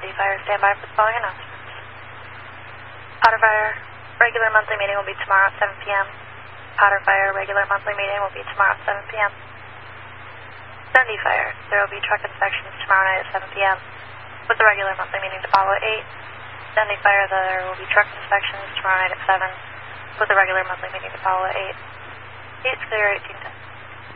Dundee Fire, stand by for the following announcements. Potter Fire, regular monthly meeting will be tomorrow at 7 p.m. Potter Fire, regular monthly meeting will be tomorrow at 7 p.m. Dundee Fire, there will be truck inspections tomorrow night at 7 p.m. with the regular monthly meeting to follow at 8. Dundee Fire, there will be truck inspections tomorrow night at 7 with the regular monthly meeting to follow at 8. 8's clear, 18 10.